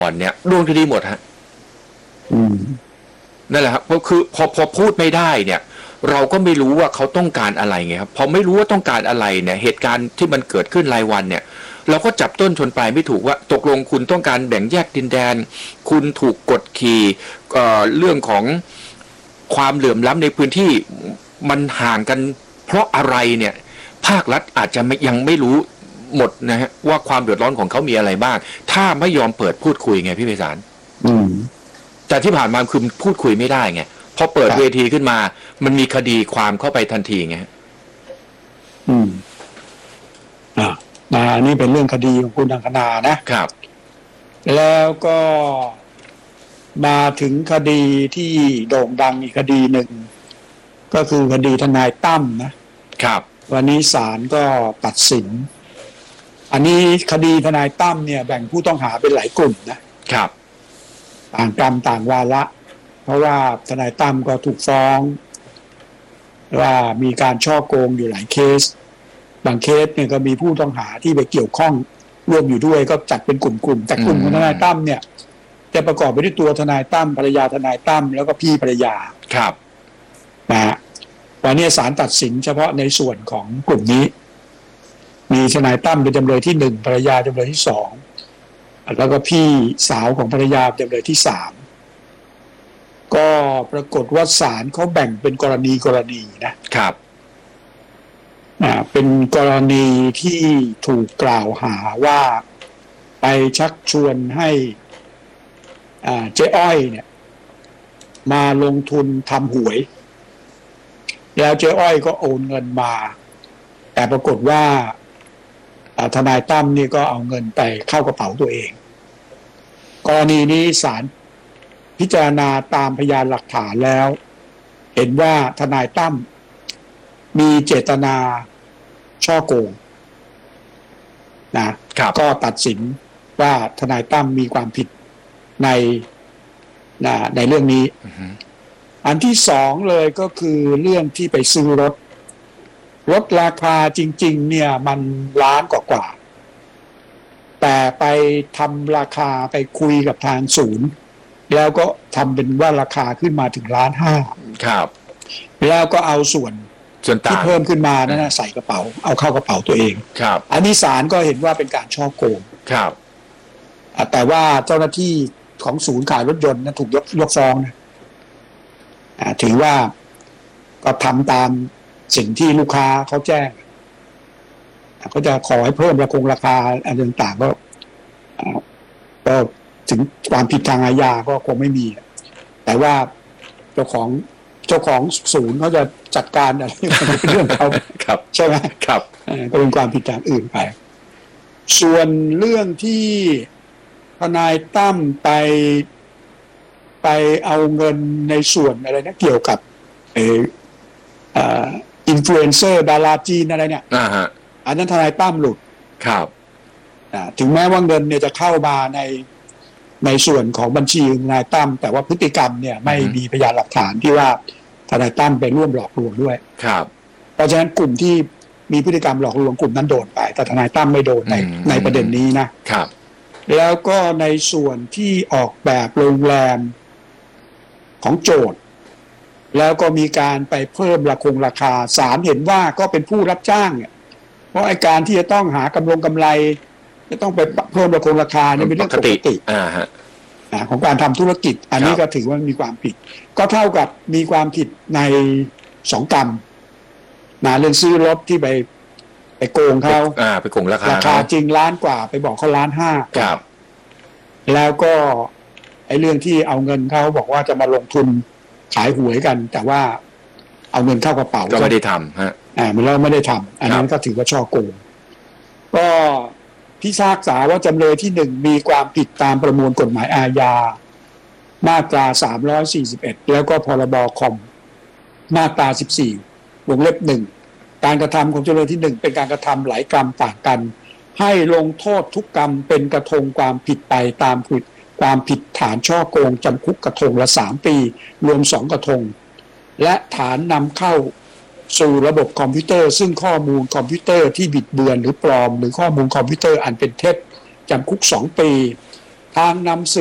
อนเนี่ยโดนคดีหมดฮะนั่นแหละครับเพราะคือพอพูดไม่ได้เนี่ยเราก็ไม่รู้ว่าเขาต้องการอะไรไงครับพอไม่รู้ว่าต้องการอะไรเนี่ยเหตุการณ์ที่มันเกิดขึ้นรายวันเนี่ยเราก็จับต้นชนปลายไม่ถูกว่าตกลงคุณต้องการแบ่งแยกดินแดนคุณถูกกดขี่เรื่องของความเหลื่อมล้ำในพื้นที่มันห่างกันเพราะอะไรเนี่ยภาครัฐอาจจะยังไม่รู้หมดนะฮะว่าความเดือดร้อนของเขามีอะไรบ้างถ้าไม่ยอมเปิดพูดคุยไงพี่ไพศาลแต่ที่ผ่านมาคือพูดคุยไม่ได้ไงพอเปิดเวทีขึ้นมามันมีคดีความเข้าไปทันทีไงอันนี้เป็นเรื่องคดีของคุณอังคณานะครับแล้วก็มาถึงคดีที่โด่งดังอีกคดีหนึ่งก็คือคดีทนายตั้มนะครับวันนี้ศาลก็ตัดสินอันนี้คดีทนายตั้มเนี่ยแบ่งผู้ต้องหาเป็นหลายกลุ่มนะครับต่างกรรมต่างวาระเพราะว่าทนายตั้มก็ถูกฟ้องว่ามีการฉ้อโกงอยู่หลายเคสบางเคสเนี่ยก็มีผู้ต้องหาที่ไปเกี่ยวข้องร่วมอยู่ด้วยก็จัดเป็นกลุ่มๆแต่กลุ่มของทนายตั้มเนี่ยจะประกอบไปด้วยตัวทนายตั้มภรรยาทนายตั้มแล้วก็พี่ภรรยาครับวันนี้ศาลตัดสินเฉพาะในส่วนของกลุ่มนี้มีทนายตั้มเป็นจำเลยที่1ภรรยาจำเลยที่2แล้วก็พี่สาวของภรรยาจำเลยที่3ก็ปรากฏว่าศาลเขาแบ่งเป็นกรณีนะครับเป็นกรณีที่ถูกกล่าวหาว่าไปชักชวนให้เจ๊อ้อยเนี่ยมาลงทุนทำหวยแล้วเจ๊อ้อยก็โอนเงินมาแต่ปรากฏว่าทนายตั้มนี่ก็เอาเงินไปเข้ากระเป๋าตัวเองกรณีนี้ศาลพิจารณาตามพยานหลักฐานแล้วเห็นว่าทนายตั้มมีเจตนาฉ้อโกงก็ตัดสินว่าทนายตั้มมีความผิดในเรื่องนี้อันที่2เลยก็คือเรื่องที่ไปซื้อรถราคาจริงๆเนี่ยมันล้านกว่าแต่ไปทำราคาไปคุยกับทางศูนย์แล้วก็ทำเป็นว่าราคาขึ้นมาถึง1.5 ล้านครับแล้วก็เอาส่วนที่เพิ่มขึ้นมานั่นใส่กระเป๋าเอาเข้ากระเป๋าตัวเองครับอันนี้ศาลก็เห็นว่าเป็นการฉ้อโกงครับแต่ว่าเจ้าหน้าที่ของศูนย์ขายรถยนต์นั้นถูกยกฟ้องถือว่าก็ทำตามสิ่งที่ลูกค้าเขาแจ้งก็จะขอให้เพิ่มราคาอะไรต่างๆก็ถึงความผิดทางอาญาก็คงไม่มีแต่ว่าเจ้าของศูนย์เขาจะจัดการอะไรเป็นเรื่องเขาใช่ไหมครับก็เป็นความผิดทางอื่นไปส่วนเรื่องที่ทนายตั้มไปเอาเงินในส่วนอะไรเกี่ยวกับอินฟลูเอนเซอร์ดาราจีนอะไรเนี่ยอันนั้นทนายตั้มหลุดครับถึงแม้ว่าเงินเนี่ยจะเข้ามาในส่วนของบัญชีทนายตั้มแต่ว่าพฤติกรรมเนี่ยไม่มีพยานหลักฐานที่ว่าทนายตั้มไปร่วมหลอกลวงด้วยครับเพราะฉะนั้นกลุ่มที่มีพฤติกรรมหลอกลวงกลุ่มนั้นโดนไปแต่ทนายตั้มไม่โดนในประเด็นนี้นะครับแล้วก็ในส่วนที่ออกแบบโรงแรมของโจทย์แล้วก็มีการไปเพิ่มราคาศาลเห็นว่าก็เป็นผู้รับจ้างเนี่ยเพราะไอ้การที่จะต้องหากำไรจะต้องไปเพิ่มราคาเนี่ยเป็นเรื่องปกติของการทำธุรกิจอันนี้ก็ถือว่ามีความผิดก็เท่ากับมีความผิดใน2 กรรมเรื่องซื้อรถที่ไปโกงเขาไปโกงราคาจริง1 ล้านกว่าไปบอกเขา1.5 ล้านครับแล้วก็ไอ้เรื่องที่เอาเงินเขาบอกว่าจะมาลงทุนขายหวยกันแต่ว่าเอาเงินเข้ากระเป๋าก็ไม่ได้ทำฮะเราไม่ได้ทำอันนั้นก็ถือว่าฉ้อโกงก็พิพากษาว่าจำเลยที่1มีความผิดตามประมวลกฎหมายอาญามาตรา341แล้วก็พรบคอมมาตรา14วงเล็บ1การกระทำของจำเลยที่1เป็นการกระทำหลายกรรมต่างกันให้ลงโทษทุกกรรมเป็นกระทงความผิดไปตามความผิดฐานฉ้อโกงจำคุกกระทงละ3 ปีรวม2 กระทงและฐานนำเข้าสู่ระบบคอมพิวเตอร์ซึ่งข้อมูลคอมพิวเตอร์ที่บิดเบือนหรือปลอมหรือข้อมูลคอมพิวเตอร์อันเป็นเท็จจำคุก2 ปีทางนำสืบ